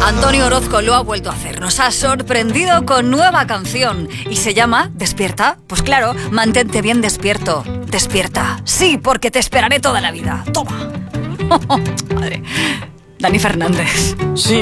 Antonio Orozco lo ha vuelto a hacer. Nos ha sorprendido con nueva canción. Y se llama ¿Despierta? Pues claro, mantente bien despierto. Despierta. Sí, porque te esperaré toda la vida. Toma. Madre. Dani Fernández. Sí.